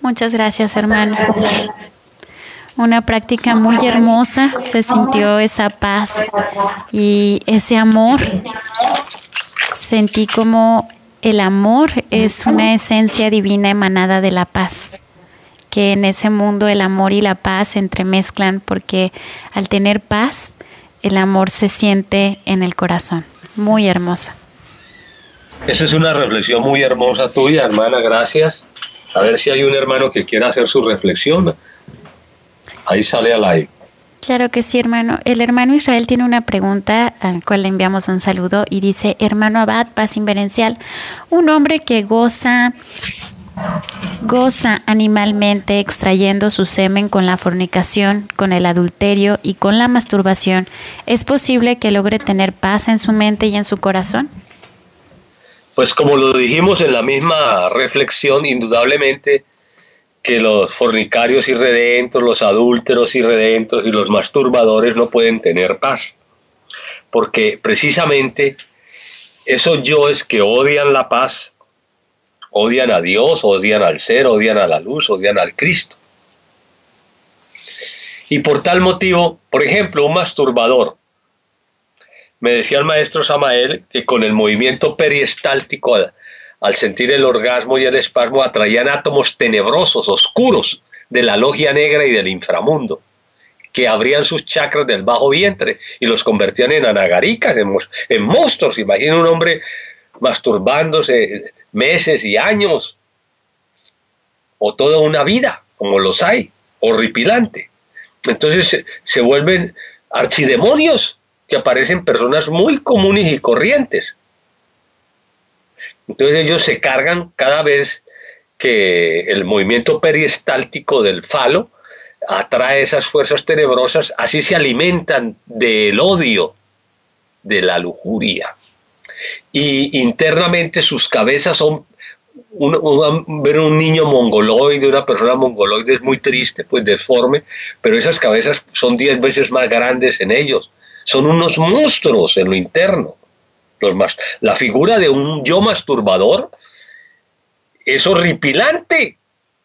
Muchas gracias, hermano. Una práctica muy hermosa, se sintió esa paz y ese amor. Sentí como el amor es una esencia divina emanada de la paz, que en ese mundo el amor y la paz se entremezclan porque al tener paz, el amor se siente en el corazón. Muy hermosa. Esa es una reflexión muy hermosa tuya, hermana, gracias. A ver si hay un hermano que quiera hacer su reflexión. Ahí sale al aire. Claro que sí, hermano. El hermano Israel tiene una pregunta al cual le enviamos un saludo y dice: hermano Abad, paz inverencial, un hombre que goza animalmente extrayendo su semen con la fornicación, con el adulterio y con la masturbación, ¿es posible que logre tener paz en su mente y en su corazón? Pues como lo dijimos en la misma reflexión, indudablemente que los fornicarios irredentos, los adúlteros irredentos y los masturbadores no pueden tener paz, porque precisamente esos yoes que odian la paz, odian a Dios, odian al ser, odian a la luz, odian al Cristo. Y por tal motivo, por ejemplo, un masturbador, me decía el maestro Samael que con el movimiento peristáltico al sentir el orgasmo y el espasmo atraían átomos tenebrosos, oscuros, de la logia negra y del inframundo, que abrían sus chakras del bajo vientre y los convertían en anagaricas, en monstruos. Imagina un hombre masturbándose meses y años, o toda una vida, como los hay, horripilante. Entonces se vuelven archidemonios que aparecen personas muy comunes y corrientes. Entonces ellos se cargan cada vez que el movimiento peristáltico del falo atrae esas fuerzas tenebrosas, así se alimentan del odio, de la lujuria. Y internamente sus cabezas son, ver un niño mongoloide, una persona mongoloide es muy triste, pues deforme, pero esas cabezas son 10 veces más grandes en ellos. Son unos monstruos en lo interno. La figura de un yo masturbador es horripilante.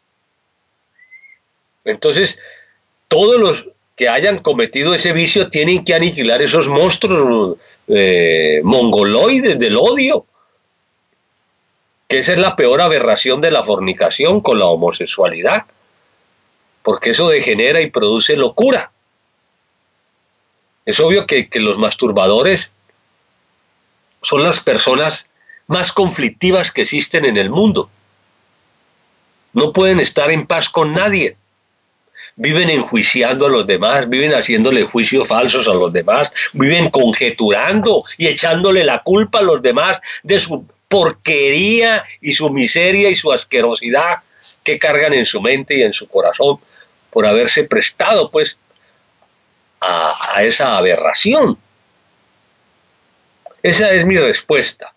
Entonces, todos los que hayan cometido ese vicio tienen que aniquilar esos monstruos mongoloides del odio, que esa es la peor aberración de la fornicación con la homosexualidad, porque eso degenera y produce locura. Es obvio que los masturbadores son las personas más conflictivas que existen en el mundo. No pueden estar en paz con nadie. Viven enjuiciando a los demás, viven haciéndole juicios falsos a los demás, viven conjeturando y echándole la culpa a los demás de su porquería y su miseria y su asquerosidad que cargan en su mente y en su corazón por haberse prestado pues a esa aberración. Esa es mi respuesta.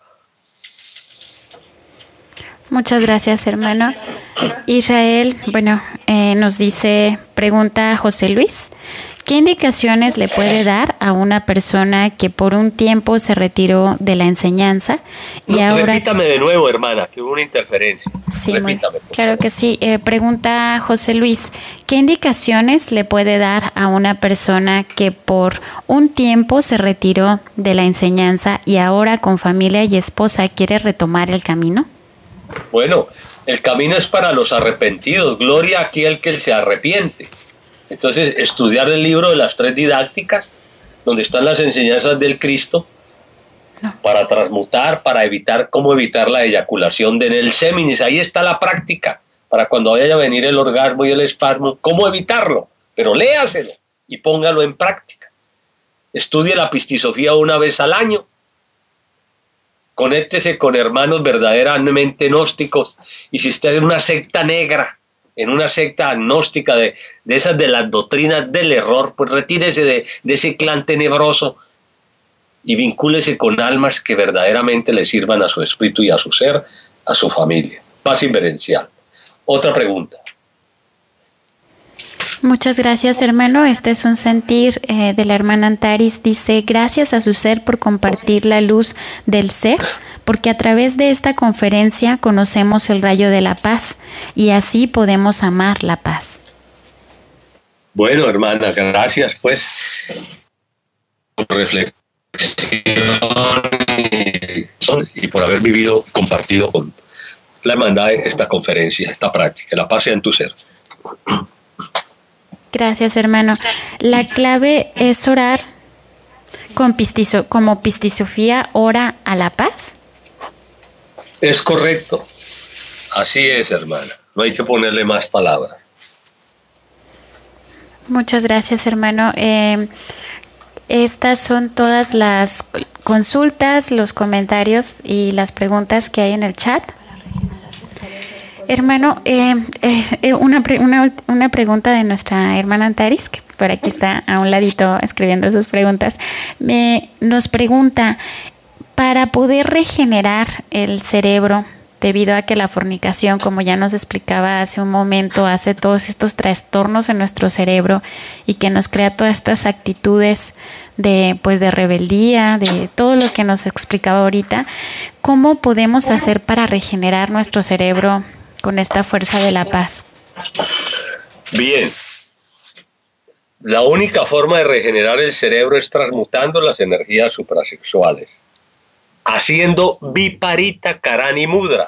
Muchas gracias, hermano. Israel, nos dice, pregunta José Luis, ¿qué indicaciones le puede dar a una persona que por un tiempo se retiró de la enseñanza y ahora... Repítame de nuevo, hermana, que hubo una interferencia. Sí, claro que sí. Pregunta José Luis, ¿qué indicaciones le puede dar a una persona que por un tiempo se retiró de la enseñanza y ahora con familia y esposa quiere retomar el camino? Bueno, el camino es para los arrepentidos. Gloria a aquel que se arrepiente. Entonces, estudiar el libro de las 3 didácticas, donde están las enseñanzas del Cristo, para transmutar, para evitar cómo evitar la eyaculación de Nel Seminis. Ahí está la práctica, para cuando vaya a venir el orgasmo y el espasmo, cómo evitarlo. Pero léaselo y póngalo en práctica. Estudie la pistisofía una vez al año. Conéctese con hermanos verdaderamente gnósticos. Y si está en una secta negra, en una secta agnóstica de esas de las doctrinas del error, pues retírese de ese clan tenebroso y vincúlese con almas que verdaderamente le sirvan a su espíritu y a su ser, a su familia. Paz inverencial. Otra pregunta. Muchas gracias, hermano. Este es un sentir de la hermana Antares. Dice, gracias a su ser por compartir la luz del ser, porque a través de esta conferencia conocemos el rayo de la paz y así podemos amar la paz. Bueno, hermana, gracias pues por reflexión y por haber vivido, compartido con la hermandad esta conferencia, esta práctica. La paz sea en tu ser. Gracias, hermano. La clave es orar con como Pistisofía ora a la paz. Es correcto. Así es, hermana. No hay que ponerle más palabras. Muchas gracias, hermano. Estas son todas las consultas, los comentarios y las preguntas que hay en el chat. Hermano, una pregunta de nuestra hermana Antares, que por aquí está a un ladito escribiendo sus preguntas, nos pregunta, para poder regenerar el cerebro, debido a que la fornicación, como ya nos explicaba hace un momento, hace todos estos trastornos en nuestro cerebro y que nos crea todas estas actitudes de rebeldía, de todo lo que nos explicaba ahorita, ¿cómo podemos hacer para regenerar nuestro cerebro con esta fuerza de la paz? Bien, la única forma de regenerar el cerebro es transmutando las energías suprasexuales, haciendo viparita karani mudra,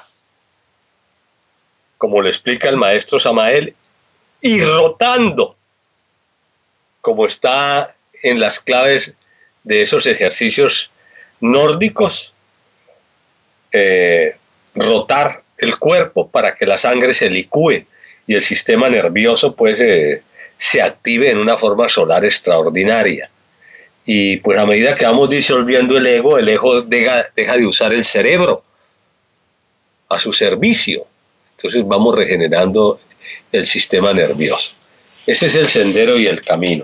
como le explica el maestro Samael, y rotando, como está en las claves de esos ejercicios nórdicos, rotar el cuerpo para que la sangre se licúe y el sistema nervioso pues se active en una forma solar extraordinaria. Y pues a medida que vamos disolviendo el ego deja de usar el cerebro a su servicio. Entonces vamos regenerando el sistema nervioso. Ese es el sendero y el camino.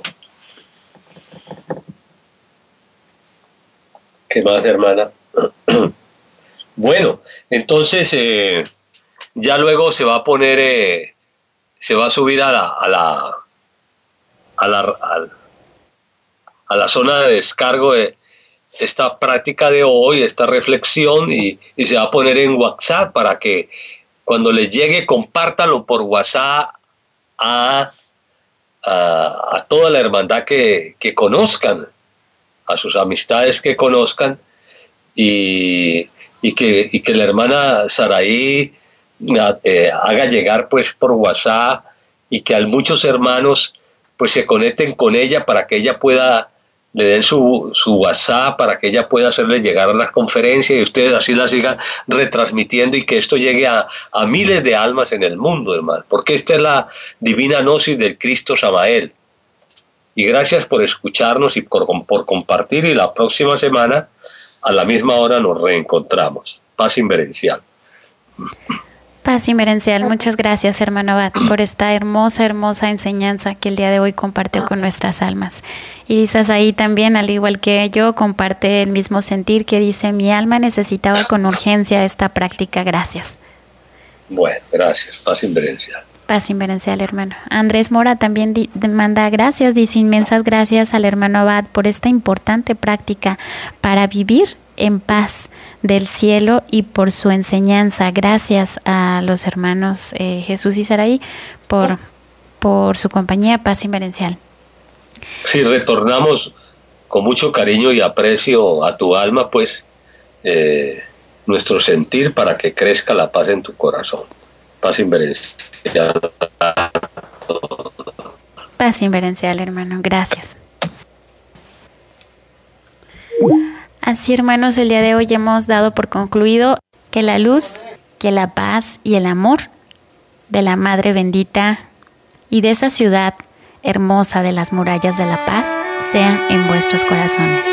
¿Qué más, hermana? Bueno, entonces ya luego se va a poner, se va a subir a la zona de descargo de esta práctica de hoy, esta reflexión, y se va a poner en WhatsApp para que cuando les llegue compártalo por WhatsApp a toda la hermandad que conozcan, a sus amistades que conozcan, y que la hermana Saraí haga llegar pues por WhatsApp, y que a muchos hermanos pues se conecten con ella para que ella pueda, le den su WhatsApp para que ella pueda hacerle llegar a las conferencias y ustedes así la sigan retransmitiendo y que esto llegue a miles de almas en el mundo, hermano, porque esta es la divina gnosis del Cristo Samael. Y gracias por escucharnos y por compartir, y la próxima semana a la misma hora nos reencontramos. Paz inverencial. Paz inverencial. Muchas gracias, hermano Abad, por esta hermosa enseñanza que el día de hoy compartió con nuestras almas. Y dices ahí también, al igual que yo, comparte el mismo sentir que dice, mi alma necesitaba con urgencia esta práctica. Gracias. Bueno, gracias. Paz inverencial. Paz inverencial, hermano. Andrés Mora también manda gracias, dice inmensas gracias al hermano Abad por esta importante práctica para vivir en paz del cielo y por su enseñanza. Gracias a los hermanos Jesús y Saraí por su compañía. Paz inverencial. Si retornamos con mucho cariño y aprecio a tu alma, pues nuestro sentir para que crezca la paz en tu corazón. Paz inverencial. Paz inverencial, hermano. Gracias. Así, hermanos, el día de hoy hemos dado por concluido que la luz, que la paz y el amor de la Madre bendita y de esa ciudad hermosa de las murallas de la paz sean en vuestros corazones.